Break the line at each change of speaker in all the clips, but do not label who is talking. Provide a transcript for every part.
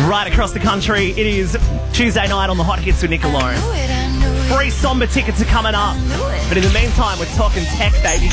Right across the country, it is Tuesday night on the Hot Hits with Nick and Lauren. Free Somber tickets are coming up. But in the meantime, we're talking tech, baby.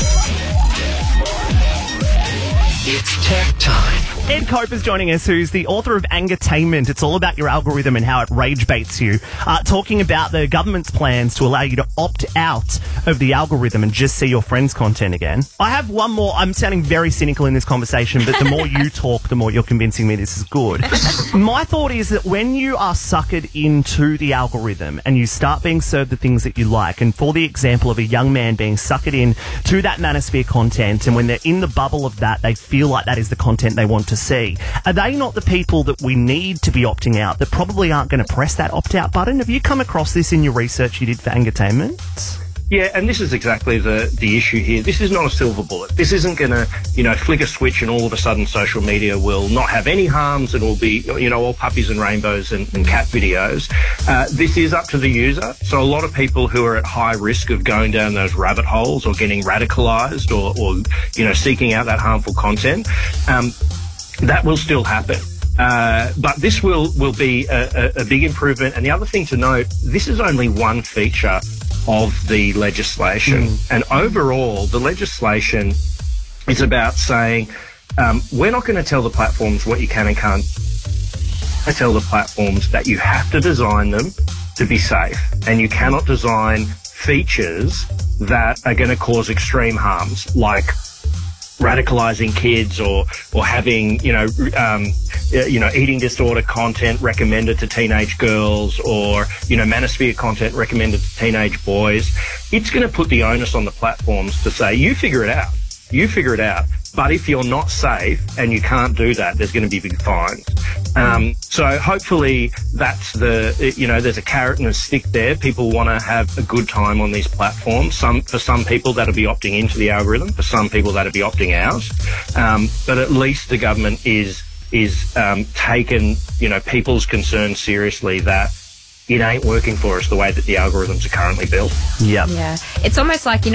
It's tech time.
Ed Cope is joining us, who's the author of Angertainment. It's all about your algorithm and how it rage baits you. Talking about the government's plans to allow you to opt out of the algorithm and just see your friends' content again. I have one more. I'm sounding very cynical in this conversation, but the more you talk, the more you're convincing me this is good. My thought is that when you are suckered into the algorithm and you start being served the things that you like, and for the example of a young man being suckered in to that manosphere content, and when they're in the bubble of that, they feel like that is the content they want to see. Are they not the people that we need to be opting out that probably aren't going to press that opt-out button? Have you come across this in your research you did for Angertainment?
Yeah, and this is exactly the issue here. This is not a silver bullet. This isn't going to, flick a switch and all of a sudden social media will not have any harms and will be, all puppies and rainbows and cat videos. This is up to the user. So a lot of people who are at high risk of going down those rabbit holes or getting radicalized or seeking out that harmful content, that will still happen. But this will be a big improvement. And the other thing to note, this is only one feature of the legislation. And overall, the legislation is about saying, we're not going to tell the platforms what you can and can't. I tell the platforms that you have to design them to be safe, and you cannot design features that are going to cause extreme harms, like radicalizing kids or having, eating disorder content recommended to teenage girls or, manosphere content recommended to teenage boys. It's going to put the onus on the platforms to say, you figure it out. You figure it out. But if you're not safe and you can't do that, there's going to be big fines. So hopefully that's there's a carrot and a stick there. People want to have a good time on these platforms. For some people, that'll be opting into the algorithm. For some people, that'll be opting out. But at least the government is taken, people's concerns seriously that it ain't working for us the way that the algorithms are currently built.
Yep.
Yeah. It's almost like,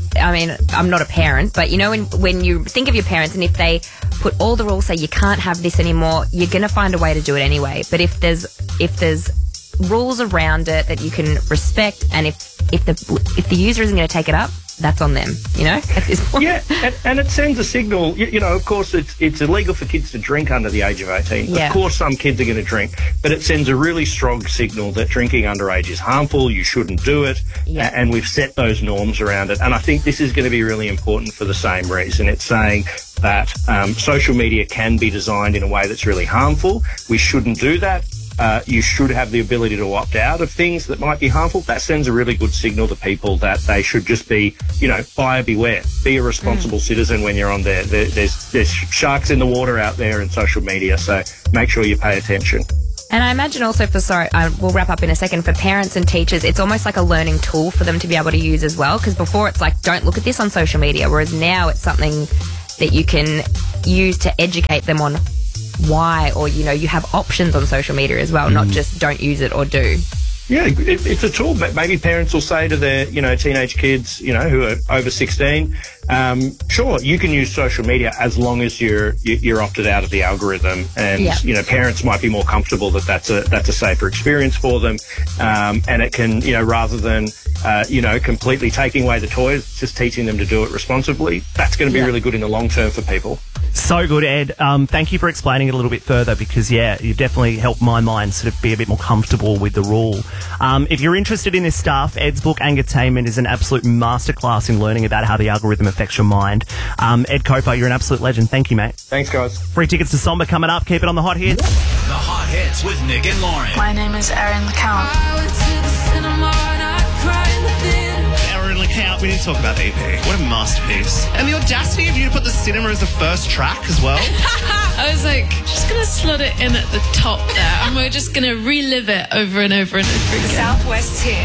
I'm not a parent, but when you think of your parents and if they put all the rules, say you can't have this anymore, you're going to find a way to do it anyway. But if there's rules around it that you can respect, and if the user isn't going to take it up, that's on them, at this point.
Yeah, and it sends a signal. Of course, it's illegal for kids to drink under the age of 18. Yeah. Of course, some kids are going to drink, but it sends a really strong signal that drinking underage is harmful, you shouldn't do it, and we've set those norms around it. And I think this is going to be really important for the same reason. It's saying that social media can be designed in a way that's really harmful. We shouldn't do that. You should have the ability to opt out of things that might be harmful. That sends a really good signal to people that they should just be, buyer beware. Be a responsible citizen when you're on there. There's sharks in the water out there in social media, so make sure you pay attention.
And I imagine also we'll wrap up in a second, for parents and teachers, it's almost like a learning tool for them to be able to use as well, because before it's like, don't look at this on social media, whereas now it's something that you can use to educate them on why, or you have options on social media as well, not just don't use it or do.
Yeah, it's a tool. Maybe parents will say to their teenage kids who are over 16, sure, you can use social media as long as you're opted out of the algorithm, and parents might be more comfortable that that's a safer experience for them, and it can rather than completely taking away the toys, just teaching them to do it responsibly. That's going to be really good in the long term for people.
So good, Ed. Thank you for explaining it a little bit further, because, you've definitely helped my mind sort of be a bit more comfortable with the rule. If you're interested in this stuff, Ed's book, Angertainment, is an absolute masterclass in learning about how the algorithm affects your mind. Ed Cope, you're an absolute legend. Thank you, mate.
Thanks, guys.
Free tickets to Somber coming up. Keep it on the Hot Hits.
The Hot Hits with Nick and Lauren.
My name is Erin LeCount.
Erin LeCount, we need to talk about the EP. What a masterpiece. And the audacity of you to put the cinema as the first track as well.
I was like, just going to slot it in at the top there, and we're just going to relive it over and over and over again.
Southwest here.